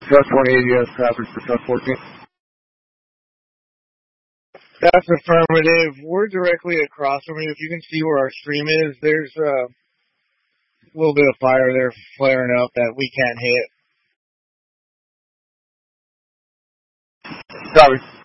Truck 28, you have traffic for truck 14. That's affirmative. We're directly across from you. If you can see where our stream is, there's a little bit of fire there flaring up that we can't hit. Copy.